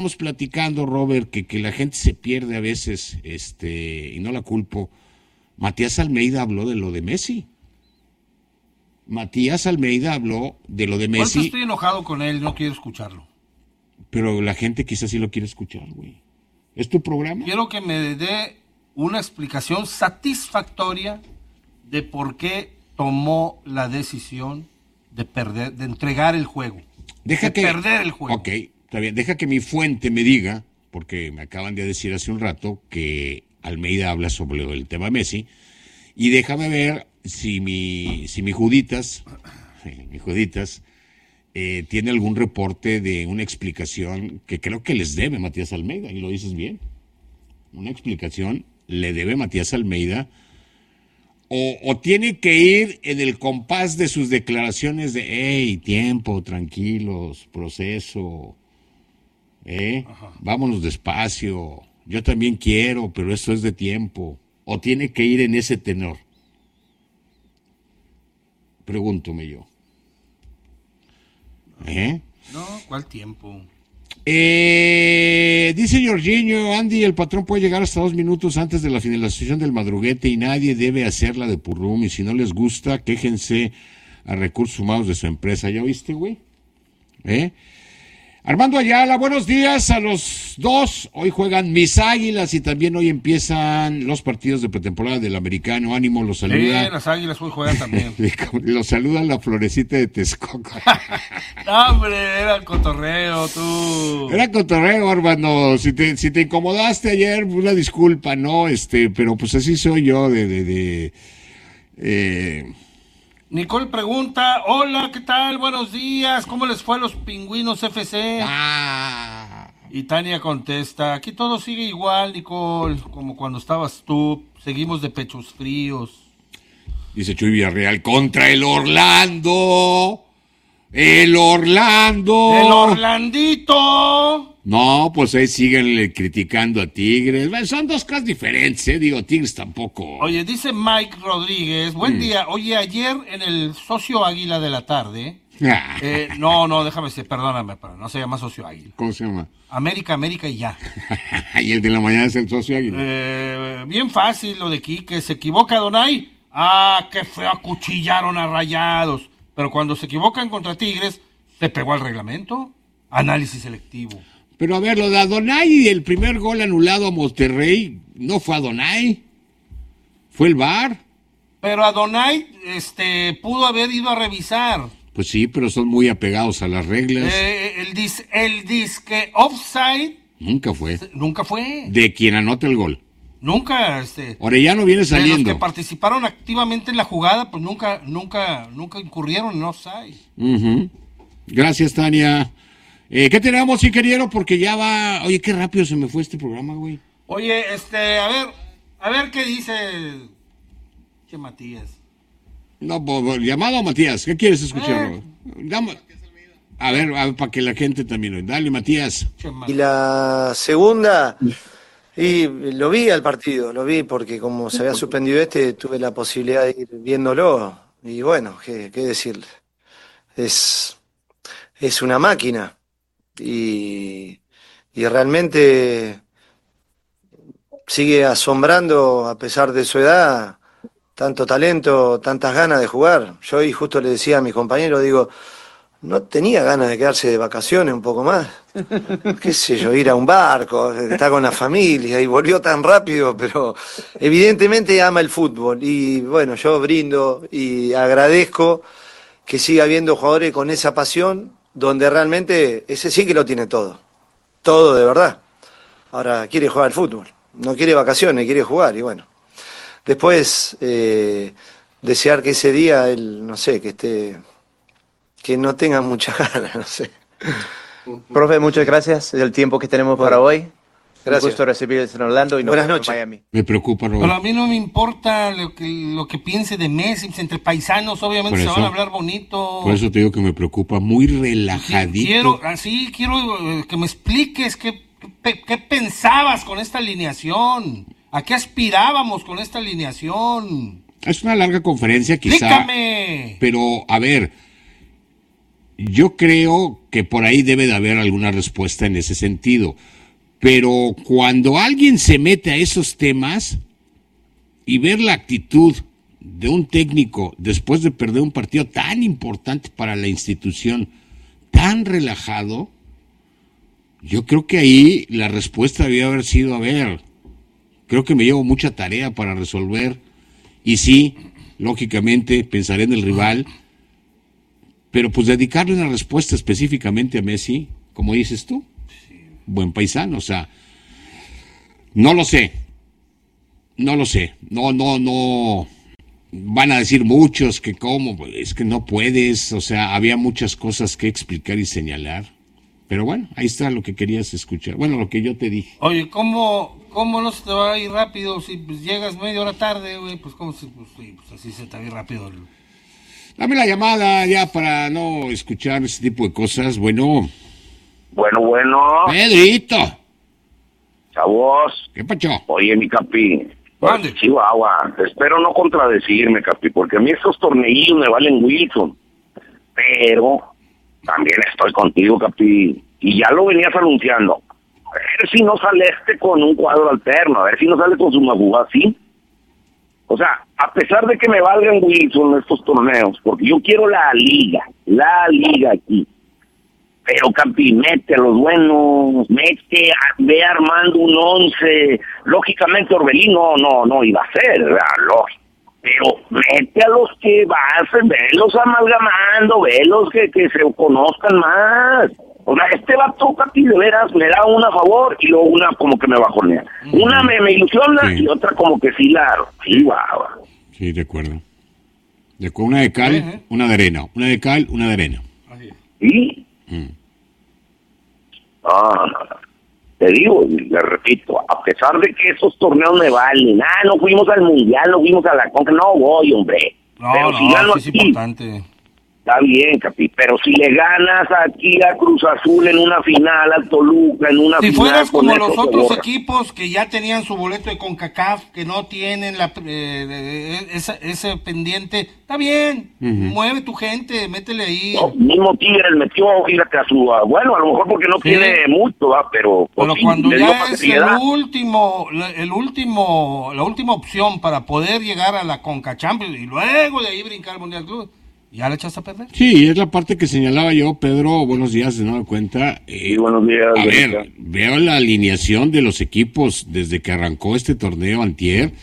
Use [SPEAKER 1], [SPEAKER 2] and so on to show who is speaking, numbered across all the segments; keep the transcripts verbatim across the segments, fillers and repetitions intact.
[SPEAKER 1] Estamos platicando, Robert, que, que la gente se pierde a veces, este, y no la culpo. Matías Almeida habló de lo de Messi. Matías Almeida habló de lo de Messi.
[SPEAKER 2] Por eso estoy enojado con él, no quiero escucharlo.
[SPEAKER 1] Pero la gente quizás sí lo quiere escuchar, güey. ¿Es tu programa?
[SPEAKER 2] Quiero que me dé una explicación satisfactoria de por qué tomó la decisión de perder, de entregar el juego.
[SPEAKER 1] Deja
[SPEAKER 2] de
[SPEAKER 1] que,
[SPEAKER 2] perder el juego.
[SPEAKER 1] Ok, está bien. Deja que mi fuente me diga, porque me acaban de decir hace un rato que Almeida habla sobre el tema Messi, y déjame ver si mi, si mi Juditas, mi Juditas, eh, tiene algún reporte de una explicación que creo que les debe Matías Almeida, y lo dices bien. Una explicación le debe Matías Almeida, o, o tiene que ir en el compás de sus declaraciones de, hey, tiempo, tranquilos, proceso, eh, vámonos despacio, yo también quiero, pero esto es de tiempo, o tiene que ir en ese tenor. Pregúntome yo. ¿Eh?
[SPEAKER 2] No, ¿cuál tiempo?
[SPEAKER 1] Eh, dice Jorginho, Andy, el patrón puede llegar hasta dos minutos antes de la finalización del madruguete y nadie debe hacerla de purrum, y si no les gusta, quéjense a recursos humanos de su empresa. ¿Ya oíste, güey? ¿Eh? Armando Ayala, buenos días a los dos. Hoy juegan mis Águilas y también hoy empiezan los partidos de pretemporada del Americano. Ánimo, los saluda.
[SPEAKER 2] Sí, las Águilas hoy juegan también.
[SPEAKER 1] Los saluda la Florecita de Texcoco.
[SPEAKER 2] No, hombre, era el cotorreo, tú.
[SPEAKER 1] Era cotorreo, Armando. Si te, si te incomodaste ayer, una disculpa, ¿no? Este, pero pues así soy yo de... de, de eh...
[SPEAKER 2] Nicole pregunta, hola, ¿qué tal? Buenos días, ¿cómo les fue a los Pingüinos F C?
[SPEAKER 1] Ah.
[SPEAKER 2] Y Tania contesta, aquí todo sigue igual, Nicole, como cuando estabas tú, seguimos de pechos fríos.
[SPEAKER 1] Dice Chuy Villarreal, contra el Orlando, el Orlando.
[SPEAKER 2] ¡El Orlandito!
[SPEAKER 1] No, pues ahí siguen criticando a Tigres. Son dos cosas diferentes, ¿eh? Digo, Tigres tampoco.
[SPEAKER 2] Oye, dice Mike Rodríguez, buen mm. día. Oye, ayer en el Socio Águila de la tarde... eh, no, no, déjame decir, perdóname, pero no se llama Socio Águila.
[SPEAKER 1] ¿Cómo se llama?
[SPEAKER 2] América, América y ya.
[SPEAKER 1] Y el de la mañana es el Socio Águila.
[SPEAKER 2] Eh, bien fácil lo de Quique. ¿Se equivoca Donay? Ah, qué feo, acuchillaron a Rayados. Pero cuando se equivocan contra Tigres, se pegó al reglamento. Análisis selectivo.
[SPEAKER 1] Pero a ver, lo de Adonai y el primer gol anulado a Monterrey, no fue Adonai, fue el V A R.
[SPEAKER 2] Pero Adonai este, pudo haber ido a revisar.
[SPEAKER 1] Pues sí, pero son muy apegados a las reglas.
[SPEAKER 2] Eh, el, dis, el disque offside.
[SPEAKER 1] Nunca fue.
[SPEAKER 2] Nunca fue.
[SPEAKER 1] De quien anota el gol.
[SPEAKER 2] Nunca, este.
[SPEAKER 1] Orellano viene saliendo.
[SPEAKER 2] De los que participaron activamente en la jugada, pues nunca, nunca, nunca incurrieron en offside.
[SPEAKER 1] Uh-huh. Gracias, Tania. Eh, ¿Qué tenemos, ingeniero? Porque ya va... Oye, qué rápido se me fue este programa, güey.
[SPEAKER 2] Oye, este, a ver, a ver qué dice... Che, Matías.
[SPEAKER 1] No, pues, llamado a Matías. ¿Qué quieres escuchar? Eh. Dame... A ver, a ver, para que la gente también... Dale, Matías.
[SPEAKER 3] Y la segunda... Y lo vi al partido, lo vi porque como se había suspendido este, tuve la posibilidad de ir viéndolo. Y bueno, qué, qué decirle. Es, es una máquina. Y, y realmente sigue asombrando a pesar de su edad, tanto talento, tantas ganas de jugar. Yo hoy justo le decía a mis compañeros, digo, no tenía ganas de quedarse de vacaciones un poco más, qué sé yo, ir a un barco, estar con la familia, y volvió tan rápido, pero evidentemente ama el fútbol. Y bueno, yo brindo y agradezco que siga habiendo jugadores con esa pasión, donde realmente ese sí que lo tiene todo, todo de verdad. Ahora quiere jugar al fútbol, no quiere vacaciones, quiere jugar, y bueno. Después, eh, desear que ese día él, no sé, que esté, que no tenga muchas ganas, no sé.
[SPEAKER 4] Profe, muchas gracias, es el tiempo que tenemos para
[SPEAKER 3] bueno,
[SPEAKER 4] hoy.
[SPEAKER 3] Gracias.
[SPEAKER 4] Un gusto recibirles en Orlando y
[SPEAKER 3] buenas
[SPEAKER 4] no
[SPEAKER 3] noches.
[SPEAKER 4] Miami.
[SPEAKER 1] Me preocupa, Robert.
[SPEAKER 2] Pero a mí no me importa lo que, lo que piense de Messi, entre paisanos obviamente
[SPEAKER 1] eso,
[SPEAKER 2] se van a hablar bonito.
[SPEAKER 1] Por eso te digo que me preocupa, muy relajadito.
[SPEAKER 2] Quiero, así quiero eh, que me expliques qué, qué, qué pensabas con esta alineación, a qué aspirábamos con esta alineación.
[SPEAKER 1] Es una larga conferencia quizá.
[SPEAKER 2] ¡Explícame!
[SPEAKER 1] Pero, a ver, yo creo que por ahí debe de haber alguna respuesta en ese sentido. Pero cuando alguien se mete a esos temas y ver la actitud de un técnico después de perder un partido tan importante para la institución, tan relajado, yo creo que ahí la respuesta debía haber sido, a ver, creo que me llevo mucha tarea para resolver, y sí, lógicamente pensaré en el rival, pero pues dedicarle una respuesta específicamente a Messi, como dices tú, buen paisano, o sea, no lo sé, no lo sé, no, no, no, van a decir muchos que cómo, es que no puedes, o sea, había muchas cosas que explicar y señalar, pero bueno, ahí está lo que querías escuchar, bueno, lo que yo te dije.
[SPEAKER 2] Oye, ¿cómo, cómo no se te va a ir rápido si pues, llegas media hora tarde, güey? Pues, ¿cómo se, pues, sí, pues así se te va a ir rápido. El...
[SPEAKER 1] Dame la llamada ya para no escuchar ese tipo de cosas, bueno.
[SPEAKER 5] Bueno, bueno.
[SPEAKER 1] Pedrito.
[SPEAKER 5] Chavos.
[SPEAKER 1] ¿Qué pacho?
[SPEAKER 5] Oye, mi capi.
[SPEAKER 2] ¿Dónde?
[SPEAKER 5] Chihuahua. Espero no contradecirme, capi, porque a mí estos torneillos me valen Wilson. Pero también estoy contigo, capi. Y ya lo venías anunciando. A ver si no sale este con un cuadro alterno. A ver si no sale con su Magubá, ¿sí? O sea, a pesar de que me valgan Wilson estos torneos, porque yo quiero la liga. La liga aquí. Pero, Campi, mete a los buenos, mete, a, ve armando un once. Lógicamente, Orbelín no, no, no iba a ser, ¿verdad? Lógico. Pero mete a los que vas, velos amalgamando, velos que, que se conozcan más. O sea, este vato, Campi, de veras, me da una a favor y luego una como que me bajonea. Uh-huh. Una me, me ilusiona sí. Y otra como que sí la... Sí, guau.
[SPEAKER 1] Sí, de acuerdo. De acuerdo, una de cal, uh-huh. Una de arena. Una de cal, una de arena.
[SPEAKER 5] ¿Sí? Mm. No, no, no. Te digo, le repito, a pesar de que esos torneos me valen, ah, no fuimos al Mundial, no fuimos a la Conca, no voy, hombre.
[SPEAKER 2] No,
[SPEAKER 5] pero
[SPEAKER 2] no,
[SPEAKER 5] si gano
[SPEAKER 2] es
[SPEAKER 5] aquí,
[SPEAKER 2] importante.
[SPEAKER 5] Está bien, Capi, pero si le ganas aquí a Cruz Azul en una final, al Toluca en una
[SPEAKER 2] si
[SPEAKER 5] final...
[SPEAKER 2] Si fueras como
[SPEAKER 5] los
[SPEAKER 2] otros equipos que ya tenían su boleto de CONCACAF, que no tienen la eh, esa, ese pendiente, está bien, uh-huh. Mueve tu gente, métele ahí.
[SPEAKER 5] No, mismo Tigres metió, fíjate, a su... Bueno, a lo mejor porque no sí. Tiene mucho, ¿va? Pero...
[SPEAKER 2] Pero sí, cuando ya es el último, el último, la última opción para poder llegar a la CONCA Champions y luego de ahí brincar al Mundial Club... ¿Ya le echaste a perder?
[SPEAKER 1] Sí, es la parte que señalaba yo, Pedro. Buenos días, de nueva cuenta.
[SPEAKER 5] Eh, sí, buenos días.
[SPEAKER 1] A ver, ver, veo la alineación de los equipos desde que arrancó este torneo antier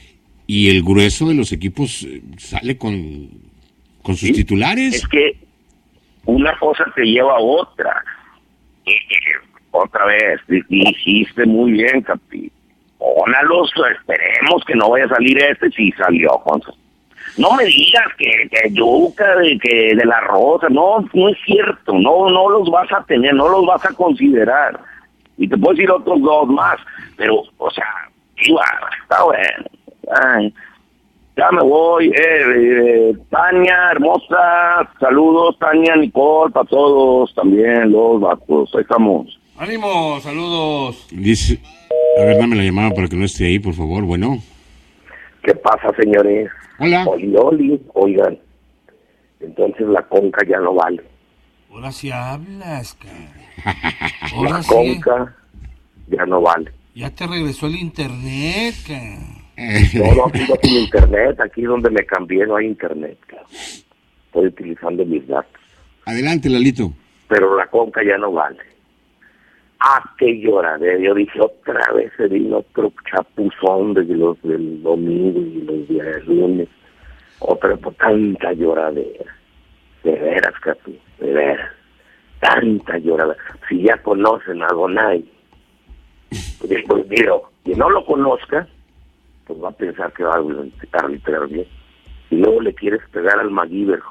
[SPEAKER 1] y el grueso de los equipos sale con, con sus sí, titulares.
[SPEAKER 5] Es que una cosa te lleva a otra. Eh, eh, otra vez, dijiste muy bien, Capi. Pónalos, esperemos que no vaya a salir este, si salió con sus... No me digas que, que yuca, de, que de la rosa, no, no es cierto, no, no los vas a tener, no los vas a considerar. Y te puedo decir otros dos más, pero, o sea, igual, está bueno. Ay, ya me voy, eh, eh, Tania, hermosa, saludos, Tania, Nicole, para todos, también los vatos, ahí estamos.
[SPEAKER 2] Ánimo, saludos.
[SPEAKER 1] Dice, a ver, dame la llamada para que no esté ahí, por favor, bueno.
[SPEAKER 5] ¿Qué pasa, señores?
[SPEAKER 1] Hola.
[SPEAKER 5] Oli, oli, oigan, entonces la Conca ya no vale.
[SPEAKER 2] Ahora sí hablas, cara.
[SPEAKER 5] Ahora la sí. Conca ya no vale.
[SPEAKER 2] Ya te regresó el internet, cara.
[SPEAKER 5] No, no, aquí no tiene internet, aquí donde me cambié no hay internet, cara. Estoy utilizando mis datos.
[SPEAKER 1] Adelante, Lalito.
[SPEAKER 5] Pero la Conca ya no vale. Ah, qué lloradera. Yo dije, otra vez se vino otro chapuzón de los del domingo y los días del lunes. Otra, por tanta lloradera. De veras, Capi, de veras. Tanta lloradera. Si ya conocen a Donay, pues, pues mira, quien no lo conozca, pues va a pensar que va a arbitrar bien. Y luego le quieres pegar al MacGyver,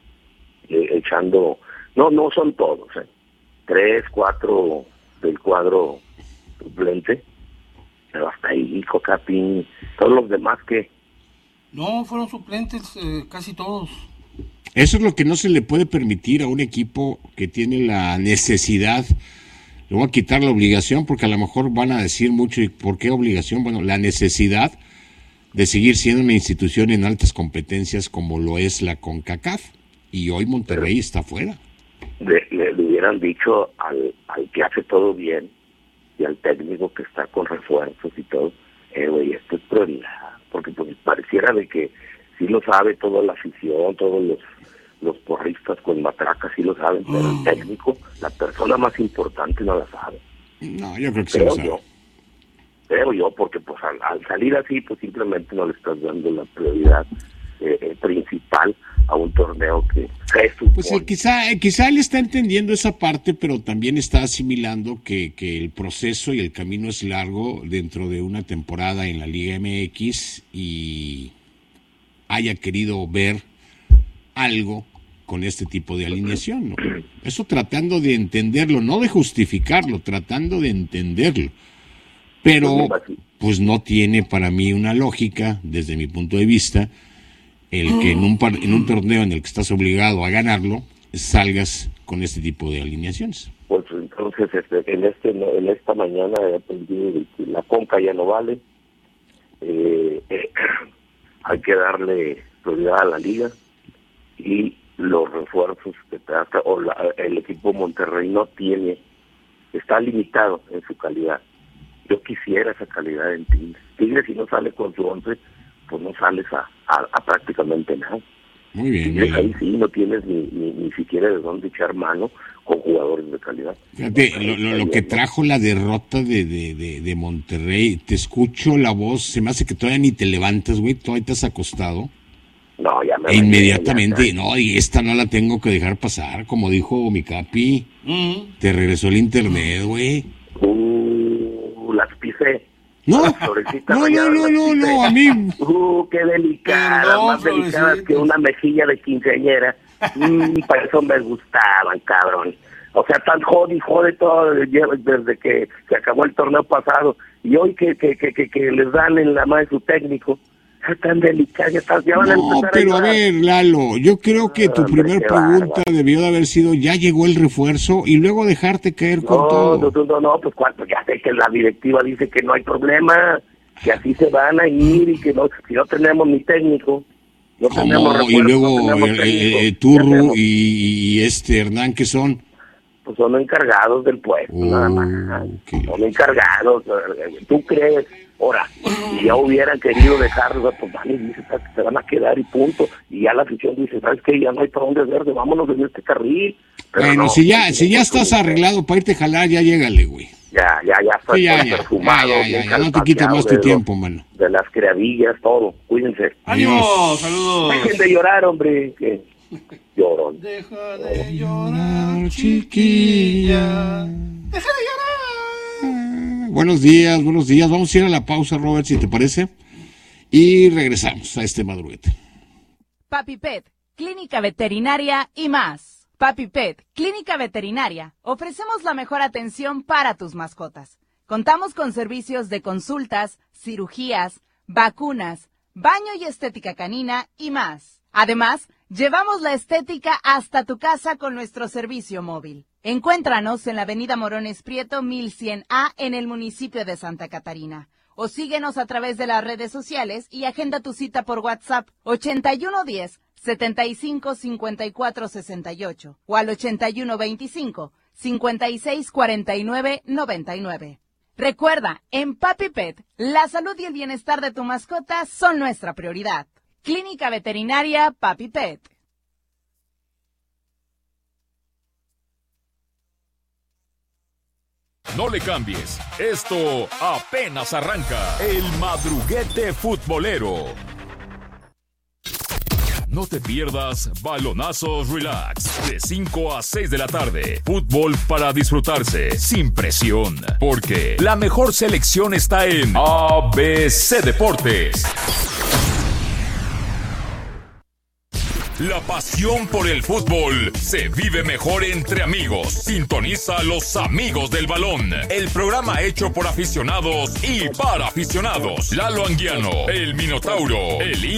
[SPEAKER 5] eh, echando... No, no son todos, ¿eh? Tres, cuatro... del cuadro suplente, pero hasta ahí, Capi, todos los demás que...
[SPEAKER 2] No, fueron suplentes eh, casi todos.
[SPEAKER 1] Eso es lo que no se le puede permitir a un equipo que tiene la necesidad. Le voy a quitar la obligación porque a lo mejor van a decir mucho, ¿y por qué obligación? Bueno, la necesidad de seguir siendo una institución en altas competencias como lo es la CONCACAF, y hoy Monterrey pero, está fuera.
[SPEAKER 5] le, le, le hubieran dicho al, al que hace todo bien y al técnico que está con refuerzos y todo, eh, güey, esto es prioridad, porque pues pareciera de que sí lo sabe toda la afición, todos los los porristas con matracas sí lo saben, pero el técnico, la persona más importante, no la sabe.
[SPEAKER 1] No, yo creo que sí
[SPEAKER 5] Creo
[SPEAKER 1] lo sabe.
[SPEAKER 5] yo, creo yo, porque pues al, al salir así, pues simplemente no le estás dando la prioridad eh, eh, principal a un torneo que se supone.
[SPEAKER 1] Pues eh, quizá, eh, quizá él está entendiendo esa parte, pero también está asimilando que, que el proceso y el camino es largo dentro de una temporada en la Liga M X y haya querido ver algo con este tipo de alineación, ¿no? Eso tratando de entenderlo, no de justificarlo, tratando de entenderlo. Pero pues no tiene para mí una lógica, desde mi punto de vista, el que en un, par, en un torneo en el que estás obligado a ganarlo, salgas con este tipo de alineaciones.
[SPEAKER 5] Pues entonces este, en este en esta mañana he aprendido que la Conca ya no vale, eh, eh, hay que darle prioridad a la liga y los refuerzos que trata, o la, el equipo Monterrey no tiene, está limitado en su calidad. Yo quisiera esa calidad en Tigres. Tigres si no sale con su once, pues no sales a, a, a prácticamente nada.
[SPEAKER 1] Muy bien.
[SPEAKER 5] Tigres ahí sí no tienes ni, ni, ni siquiera de dónde echar mano con jugadores de calidad.
[SPEAKER 1] Fíjate, lo, lo, lo que trajo la derrota de, de, de, de Monterrey, te escucho la voz, se me hace que todavía ni te levantas, güey, todavía te has acostado.
[SPEAKER 5] No, ya me
[SPEAKER 1] E inmediatamente, ya, no, y esta no la tengo que dejar pasar, como dijo mi capi. Mm. Te regresó el internet, güey.
[SPEAKER 5] Uh, las pisé.
[SPEAKER 1] No,
[SPEAKER 5] las
[SPEAKER 1] no, no, no, no, no, a mí.
[SPEAKER 5] Uh, qué delicada,
[SPEAKER 2] no,
[SPEAKER 5] más delicadas que una mejilla de quinceañera. mm, para eso me gustaban, cabrón. O sea, tan jode y jode todo desde que se acabó el torneo pasado. Y hoy que, que, que, que, que les dan en la mano su técnico. Tan delicada, ya, estás, ya van a
[SPEAKER 1] no,
[SPEAKER 5] empezar
[SPEAKER 1] pero
[SPEAKER 5] a,
[SPEAKER 1] a ver, Lalo, yo creo que tu
[SPEAKER 5] hombre,
[SPEAKER 1] primer pregunta bárbaro. Debió de haber sido, ya llegó el refuerzo, y luego dejarte caer
[SPEAKER 5] no,
[SPEAKER 1] con todo.
[SPEAKER 5] No, no, no, no, pues cuánto, ya sé que la directiva dice que no hay problema, que así se van a ir, y que no, si no tenemos ni técnico, no
[SPEAKER 1] ¿Cómo?
[SPEAKER 5] tenemos refuerzo,
[SPEAKER 1] Y luego
[SPEAKER 5] no tenemos
[SPEAKER 1] eh,
[SPEAKER 5] técnico,
[SPEAKER 1] eh, Turru y, y este Hernán, ¿qué son?
[SPEAKER 5] Pues son encargados del puesto,
[SPEAKER 1] uh,
[SPEAKER 5] nada más,
[SPEAKER 1] okay.
[SPEAKER 5] Son encargados, ¿tú crees? Ahora, si ya hubieran querido dejarlos, pues vale, dice, se van a quedar y punto. Y ya la afición dice, ¿sabes qué? Ya no hay para dónde verde, vámonos en este carril. Pero
[SPEAKER 1] bueno,
[SPEAKER 5] no,
[SPEAKER 1] si ya si ya estás arreglado para irte a jalar, ya llégale, güey.
[SPEAKER 5] Ya, ya, ya está
[SPEAKER 1] sí, ya, ya,
[SPEAKER 5] perfumado.
[SPEAKER 1] Ya, ya, ya, ya no te quites más tu tiempo, mano.
[SPEAKER 5] De las criadillas, todo. Cuídense.
[SPEAKER 2] ¡Ánimo! ¡Saludos!
[SPEAKER 5] Dejen de llorar, hombre. Que llorón.
[SPEAKER 2] Deja de llorar, chiquilla. Deja de llorar.
[SPEAKER 1] Buenos días, buenos días. Vamos a ir a la pausa, Robert, si te parece. Y regresamos a este madruguete.
[SPEAKER 6] Papi Pet, Clínica Veterinaria y más. Papi Pet, Clínica Veterinaria. Ofrecemos la mejor atención para tus mascotas. Contamos con servicios de consultas, cirugías, vacunas, baño y estética canina y más. Además, llevamos la estética hasta tu casa con nuestro servicio móvil. Encuéntranos en la avenida Morones Prieto mil cien A en el municipio de Santa Catarina. O síguenos a través de las redes sociales y agenda tu cita por WhatsApp ochenta y uno diez, setenta y cinco, cincuenta y cuatro sesenta y ocho o al ochenta y uno veinticinco, cincuenta y seis cuarenta y nueve noventa y nueve. Recuerda, en Papi Pet, la salud y el bienestar de tu mascota son nuestra prioridad. Clínica Veterinaria Papi Pet.
[SPEAKER 7] No le cambies, esto apenas arranca. El madruguete futbolero. No te pierdas Balonazos Relax, de cinco a seis de la tarde. Fútbol para disfrutarse, sin presión. Porque la mejor selección está en A B C Deportes. La pasión por el fútbol se vive mejor entre amigos. Sintoniza a Los Amigos del Balón, el programa hecho por aficionados y para aficionados. Lalo Anguiano, el Minotauro, el